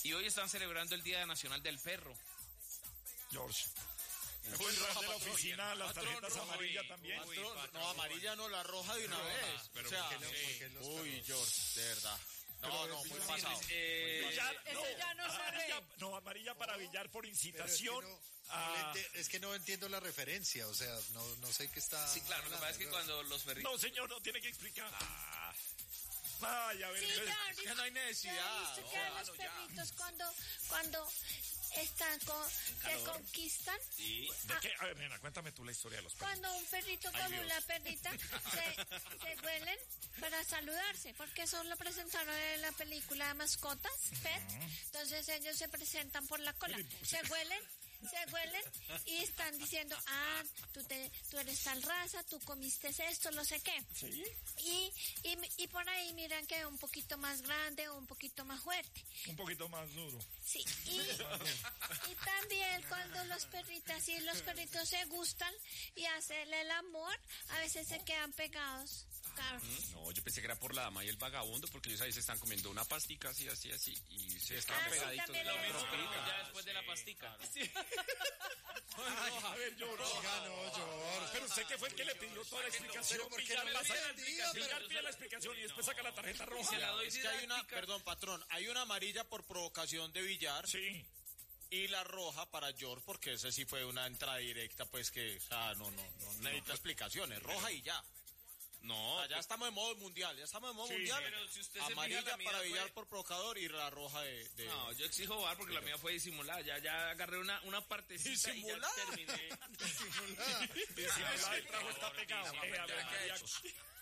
Y hoy están celebrando el Día Nacional del Perro. George. ¿Fue el de la oficina las tarjetas amarillas también? No, amarilla no, la roja de una vez. Pero o sea, ¿por qué uy, George, de verdad. No, muy pasado. Villar, Eso ya no se ve. amarilla para Villar por incitación. Es que no entiendo la referencia, o sea, no sé qué está. Sí, claro, lo que pasa es que cuando los perritos... No, señor, no tiene que explicar. Ay, a ver. Sí, Es que no hay necesidad. ¿Ya viste que los perritos cuando están se conquistan? Sí. ¿De qué? A ver, nena, cuéntame tú la historia de los perros. Cuando un perrito con una perrita se huelen para saludarse, porque eso lo presentaron en la película de mascotas, Pet. Entonces ellos se presentan por la cola, se huelen y están diciendo, tú eres tal raza, tú comiste esto, no sé qué. ¿Sí? Y por ahí miran que es un poquito más grande o un poquito más fuerte. Un poquito más duro. Sí, y también cuando los perritos se gustan y hacen el amor, a veces se quedan pegados. Claro. No, yo pensé que era por la dama y el vagabundo, porque ellos ahí se están comiendo una pastica así, y se estaban sí, pegaditos de también la lo mismo, ropita. Ya después de la pastica. A ver, George. George. Pero usted que fue el que le pidió toda la explicación. Pero ¿por qué Villar no le pasa dio la el día? explicación. Villar Pero- pide la explicación y después saca la tarjeta roja. Se la doy Es que hay una, didáctica. perdón, patrón, hay una amarilla por provocación de Villar Sí. y la roja para George, porque ese sí fue una entrada directa, pues que, o sea, no necesita explicaciones, roja y ya. No, O sea, ya estamos en modo mundial, mundial. pero si usted se fija, Amarilla la mía para fue- Villar por provocador y la roja de... No, yo exijo VAR porque la mía fue disimulada. Ya agarré una partecita ¿Disimulada? y ya terminé. Disimulada y trajo está pegado. A ver, María.